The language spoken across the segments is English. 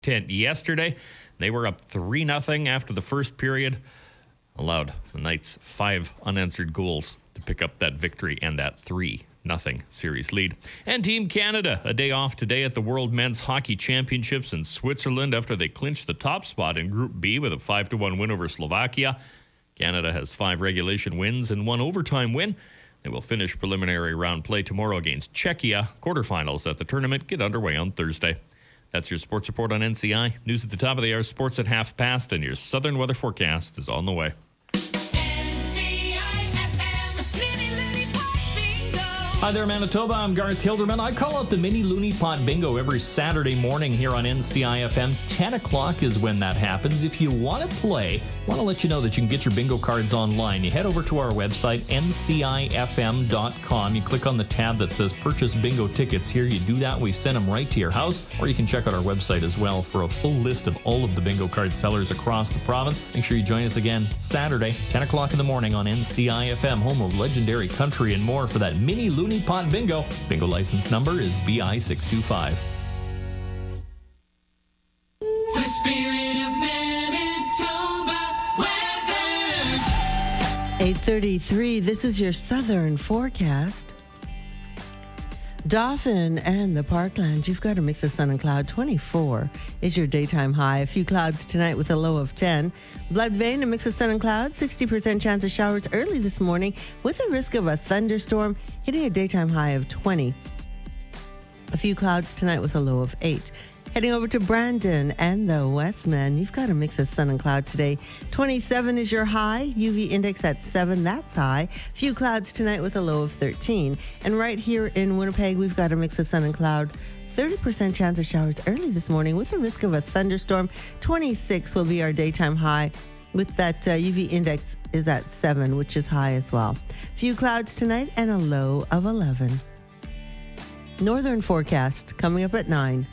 tent yesterday. They were up 3-0 after the first period. Allowed the Knights 5 unanswered goals to pick up that victory and that 3-0 series lead. And Team Canada, a day off today at the World Men's Hockey Championships in Switzerland after they clinched the top spot in Group B with a 5-1 win over Slovakia. Canada has 5 regulation wins and 1 overtime win. They will finish preliminary round play tomorrow against Czechia. Quarterfinals at the tournament get underway on Thursday. That's your sports report on NCI. News at the top of the hour, sports at 5:30, and your southern weather forecast is on the way. Hi there, Manitoba. I'm Garth Hilderman. I call out the Mini Looney Pot Bingo every Saturday morning here on NCI-FM. 10 o'clock is when that happens. If you want to play, I want to let you know that you can get your bingo cards online. You head over to our website, ncifm.com. You click on the tab that says Purchase Bingo Tickets. Here you do that. We send them right to your house. Or you can check out our website as well for a full list of all of the bingo card sellers across the province. Make sure you join us again Saturday, 10 o'clock in the morning on NCI-FM, home of legendary country and more for that Mini Looney Pot Bingo. Bingo license number is BI625. The spirit of Manitoba weather. 8:33. This is your southern forecast. Dauphin and the Parklands, you've got a mix of sun and cloud. 24 is your daytime high. A few clouds tonight with a low of 10. Bloodvein, a mix of sun and clouds. 60% chance of showers early this morning with a risk of a thunderstorm, hitting a daytime high of 20. A few clouds tonight with a low of 8. Heading over to Brandon and the Westman, you've got a mix of sun and cloud today. 27 is your high. UV index at 7, that's high. Few clouds tonight with a low of 13. And right here in Winnipeg, we've got a mix of sun and cloud. 30% chance of showers early this morning with a risk of a thunderstorm. 26 will be our daytime high with that UV index is at 7, which is high as well. Few clouds tonight and a low of 11. Northern forecast coming up at 9.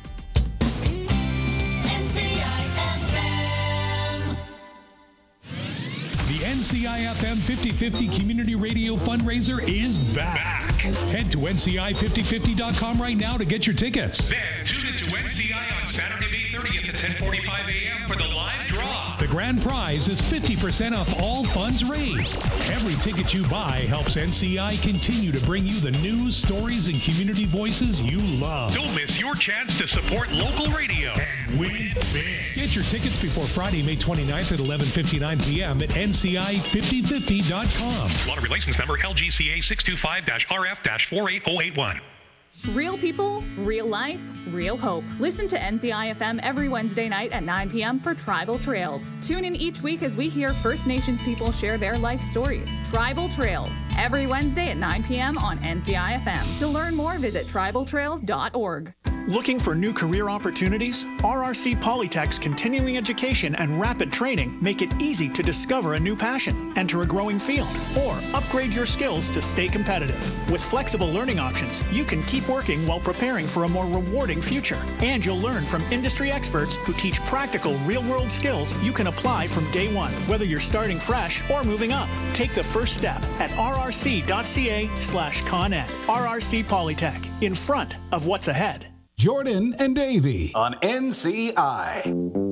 The NCI-FM 50/50 Community Radio Fundraiser is back. Head to NCI5050.com right now to get your tickets. Then tune into NCI on Saturday, May 30th at 10:45 a.m. for the live draw. The grand prize is 50% off all funds raised. Every ticket you buy helps NCI continue to bring you the news, stories, and community voices you love. Don't miss your chance to support local radio And win big. Get your tickets before Friday, May 29th at 11:59 p.m. at NCI5050.com. Lottery license number LGCA 625-RF-48081. Real people, real life, real hope. Listen to NCI-FM every Wednesday night at 9 p.m. for Tribal Trails. Tune in each week as we hear First Nations people share their life stories. Tribal Trails, every Wednesday at 9 p.m. on NCI-FM. To learn more, visit tribaltrails.org. Looking for new career opportunities? RRC Polytech's continuing education and rapid training make it easy to discover a new passion, enter a growing field, or upgrade your skills to stay competitive. With flexible learning options, you can keep working while preparing for a more rewarding future. And you'll learn from industry experts who teach practical real-world skills you can apply from day one, whether you're starting fresh or moving up. Take the first step at rrc.ca/ConEd. RRC Polytech, in front of what's ahead. Jordan and Davey on NCI.